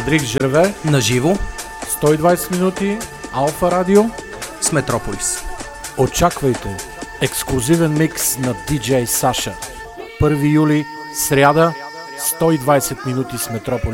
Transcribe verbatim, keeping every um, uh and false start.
Федрик Жерве на живо сто и двайсет минути Алфа Радио с Метрополис. Очаквайте ексклузивен микс на диджей Саша. първи юли, сряда, сто и двайсет минути с Метрополис.